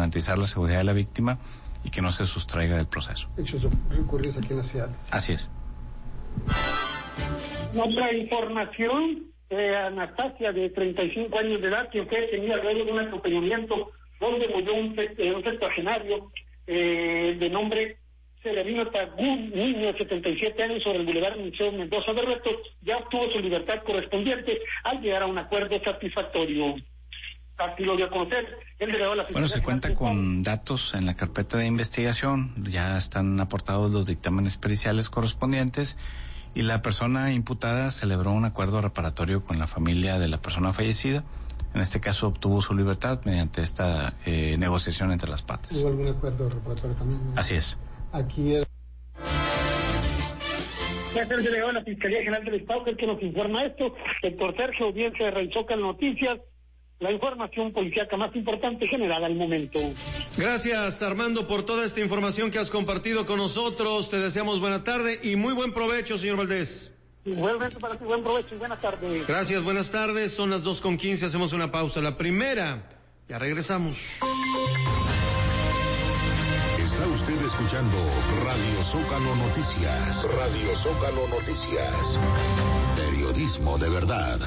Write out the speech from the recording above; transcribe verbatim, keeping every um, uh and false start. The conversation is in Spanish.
garantizar la seguridad de la víctima y que no se sustraiga del proceso. Hechos ocurridos aquí en la ciudad. Así es. Otra información, eh, Anastasia, de treinta y cinco años de edad, quien fue detenida luego de un atropellamiento donde murió un, eh, un septuagenario eh, de nombre Severino Tagún, niño de setenta y siete años, sobre el Boulevard Liceo Mendoza de Retos, ya obtuvo su libertad correspondiente al llegar a un acuerdo satisfactorio. Así lo dio a conocer el delegado de la Fiscalía. Bueno, se cuenta con datos en la carpeta de investigación, ya están aportados los dictámenes periciales correspondientes y la persona imputada celebró un acuerdo reparatorio con la familia de la persona fallecida. En este caso obtuvo su libertad mediante esta eh, negociación entre las partes. ¿Hubo algún acuerdo reparatorio también? Así es. Aquí el... Es el delegado de la Fiscalía General del Estado el que nos informa esto. Héctor Sergio, audiencia de Raizocal Noticias. La información policíaca más importante generada al momento. Gracias, Armando, por toda esta información que has compartido con nosotros. Te deseamos buena tarde y muy buen provecho, señor Valdés. Igualmente para ti, buen provecho y buenas tardes. Gracias, buenas tardes. Son las dos con quince, hacemos una pausa. La primera, ya regresamos. Está usted escuchando Radio Zócalo Noticias. Radio Zócalo Noticias. Periodismo de verdad.